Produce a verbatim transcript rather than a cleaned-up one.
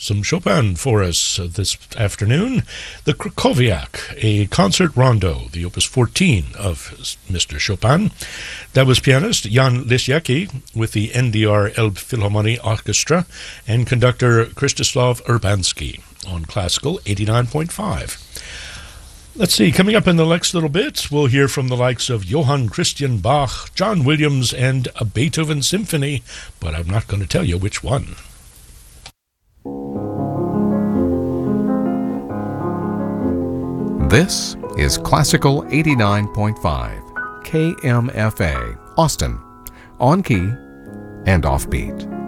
some Chopin for us this afternoon. The Krakowiak, a concert rondo, the opus fourteen of Mister Chopin. That was pianist Jan Lisiecki with the N D R Elbphilharmonie Orchestra and conductor Krzysztof Urbanski on Classical eighty-nine point five. Let's see, coming up in the next little bit, we'll hear from the likes of Johann Christian Bach, John Williams, and a Beethoven symphony, but I'm not going to tell you which one. This is Classical eighty-nine point five, K M F A, Austin, on key and offbeat.